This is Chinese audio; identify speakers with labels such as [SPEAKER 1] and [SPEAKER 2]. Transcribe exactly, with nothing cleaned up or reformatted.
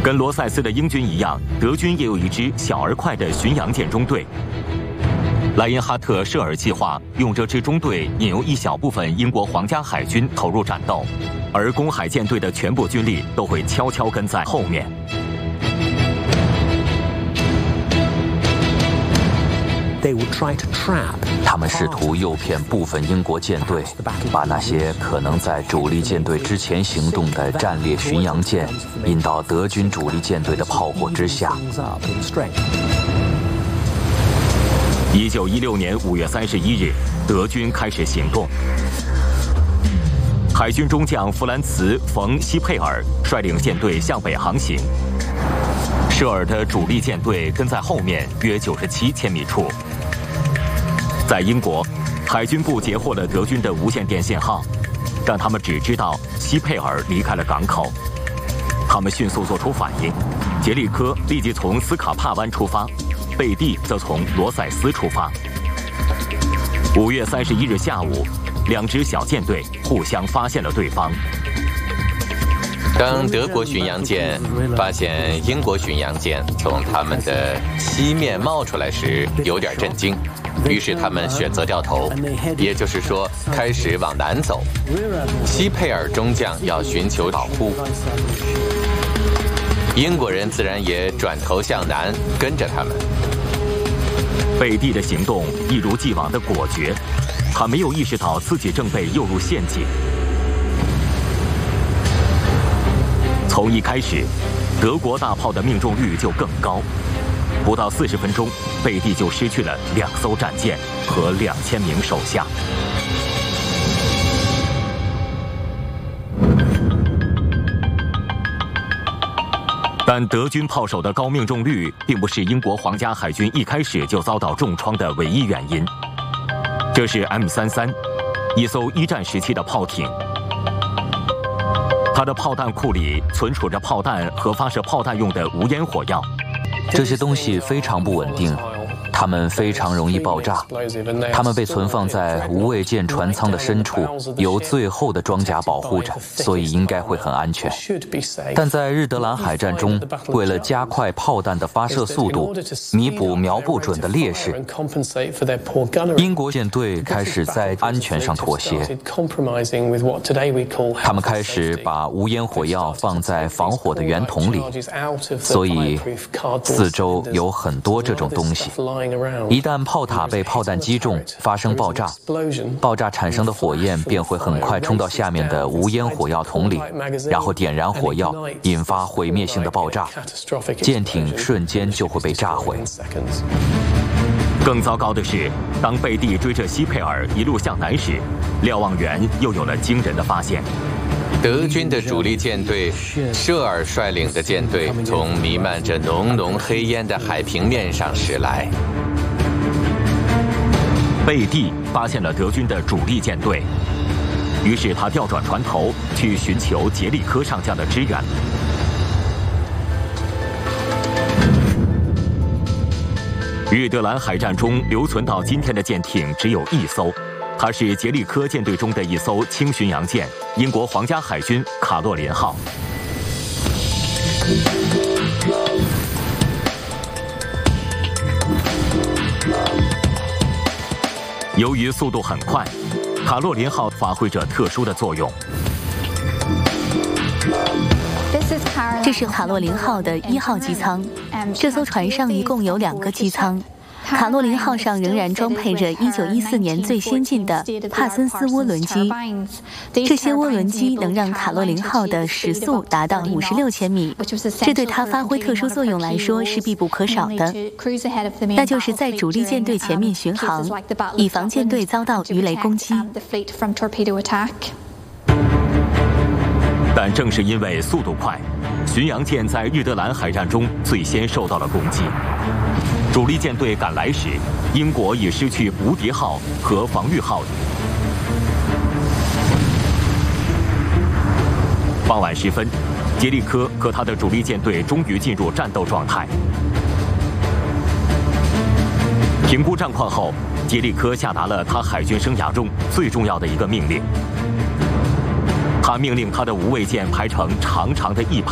[SPEAKER 1] 跟罗塞斯的英军一样，德军也有一支小而快的巡洋舰中队。莱因哈特·舍尔计划用这支中队引诱一小部分英国皇家海军投入战斗，而公海舰队的全部军力都会悄悄跟在后面。
[SPEAKER 2] 他们试图诱骗部分英国舰队，把那些可能在主力舰队之前行动的战列巡洋舰引到德军主力舰队的炮火之下。
[SPEAKER 1] 一九一六年五月三十一日，德军开始行动。海军中将弗兰茨·冯·希佩尔率领舰队向北航行，舍尔的主力舰队跟在后面约九十七千米处。在英国，海军部截获了德军的无线电信号，让他们只知道希佩尔离开了港口。他们迅速做出反应，杰利科立即从斯卡帕湾出发，贝蒂则从罗塞斯出发。五月三十一日下午，两支小舰队互相发现了对方。
[SPEAKER 3] 当德国巡洋舰发现英国巡洋舰从他们的西面冒出来时，有点震惊，于是他们选择掉头，也就是说，开始往南走。希佩尔中将要寻求保护，英国人自然也转头向南，跟着他们。
[SPEAKER 1] 贝蒂的行动一如既往的果决，他没有意识到自己正被诱入陷阱。从一开始，德国大炮的命中率就更高。不到四十分钟，贝蒂就失去了两艘战舰和两千名手下。但德军炮手的高命中率并不是英国皇家海军一开始就遭到重创的唯一原因。这是 M 三三，一艘一战时期的炮艇。它的炮弹库里存储着炮弹和发射炮弹用的无烟火药，
[SPEAKER 2] 这些东西非常不稳定，它们非常容易爆炸。它们被存放在无畏舰船舱的深处，由最厚的装甲保护着，所以应该会很安全。但在日德兰海战中，为了加快炮弹的发射速度，弥补瞄不准的劣势，英国舰队开始在安全上妥协。他们开始把无烟火药放在防火的圆筒里，所以四周有很多这种东西。一旦炮塔被炮弹击中，发生爆炸，爆炸产生的火焰便会很快冲到下面的无烟火药桶里，然后点燃火药，引发毁灭性的爆炸，舰艇瞬间就会被炸毁。
[SPEAKER 1] 更糟糕的是，当贝蒂追着希佩尔一路向南时，瞭望员又有了惊人的发现。
[SPEAKER 3] 德军的主力舰队舍尔率领的舰队从弥漫着浓浓黑烟的海平面上驶来。
[SPEAKER 1] 贝蒂发现了德军的主力舰队，于是他调转船头去寻求杰利科上将的支援。日德兰海战中留存到今天的舰艇只有一艘，它是杰利科舰队中的一艘轻巡洋舰，英国皇家海军卡洛琳号。由于速度很快，卡洛琳号发挥着特殊的作用。
[SPEAKER 4] 这是卡洛琳号的一号机舱，这艘船上一共有两个机舱。卡洛琳号上仍然装配着一九一四年最先进的帕森斯涡轮机，这些涡轮机能让卡洛琳号的时速达到五十六千米，这对它发挥特殊作用来说是必不可少的，那就是在主力舰队前面巡航，以防舰队遭到鱼雷攻击。
[SPEAKER 1] 但正是因为速度快，巡洋舰在日德兰海战中最先受到了攻击。主力舰队赶来时，英国已失去无敌号和防御号。傍晚时分，杰利科和他的主力舰队终于进入战斗状态。评估战况后，杰利科下达了他海军生涯中最重要的一个命令。他命令他的无畏舰排成长长的一排。